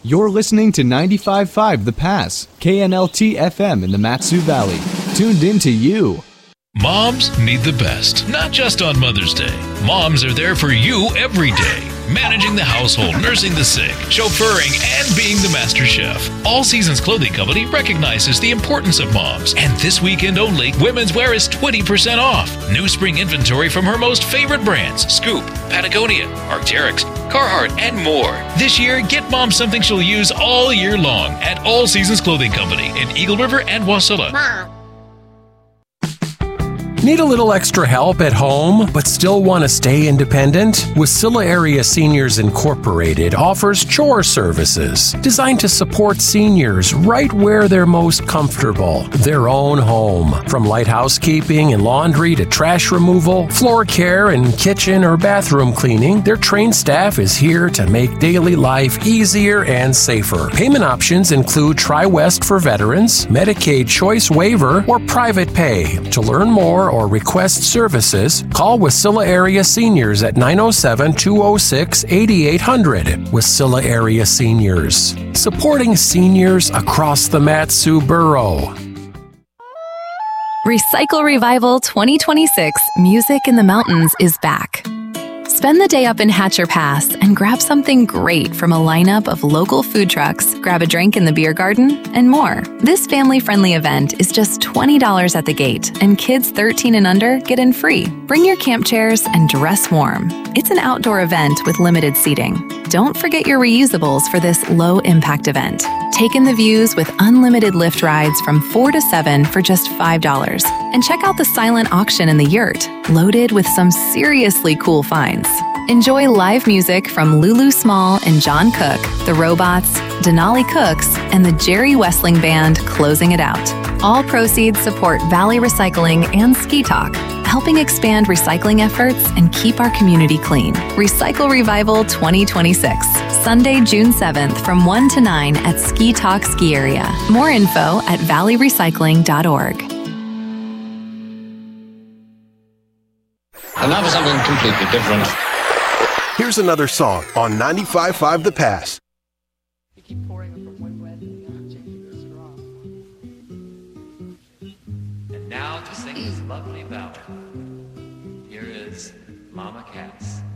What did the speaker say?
You're listening to 95.5 The Pass, KNLT FM in the Mat-Su Valley. Tuned in to you. Moms need the best, not just on Mother's Day. Moms are there for you every day. Managing the household, nursing the sick, chauffeuring, and being the master chef. All Seasons Clothing Company recognizes the importance of moms. And this weekend only, women's wear is 20% off. New spring inventory from her most favorite brands, Scoop, Patagonia, Arc'teryx, Carhartt, and more. This year, get mom something she'll use all year long at All Seasons Clothing Company in Eagle River and Wasilla. Mom. Need a little extra help at home, but still want to stay independent? Wasilla Area Seniors Incorporated offers chore services designed to support seniors right where they're most comfortable, their own home. From light housekeeping and laundry to trash removal, floor care, and kitchen or bathroom cleaning, their trained staff is here to make daily life easier and safer. Payment options include Tri-West for veterans, Medicaid choice waiver, or private pay. To learn more or request services, call Wasilla Area Seniors at 907-206-8800. Wasilla Area Seniors, supporting seniors across the Mat-Su Borough. Recycle Revival 2026 Music in the Mountains is back. Spend the day up in Hatcher Pass and grab something great from a lineup of local food trucks, grab a drink in the beer garden, and more. This family-friendly event is just $20 at the gate, and kids 13 and under get in free. Bring your camp chairs and dress warm. It's an outdoor event with limited seating. Don't forget your reusables for this low-impact event. Take in the views with unlimited lift rides from 4 to 7 for just $5. And check out the silent auction in the yurt, loaded with some seriously cool finds. Enjoy live music from Lulu Small and John Cook, The Robots, Denali Cooks, and the Jerry Wessling Band closing it out. All proceeds support Valley Recycling and Ski Talk, helping expand recycling efforts and keep our community clean. Recycle Revival 2026, Sunday, June 7th from 1 to 9 at Ski Talk Ski Area. More info at valleyrecycling.org. And now for something completely different. Here's another song on 95.5 The Pass. You keep pouring it from one bread to the other, changing the straw. And now to sing this lovely ballad, here is Mama Cass.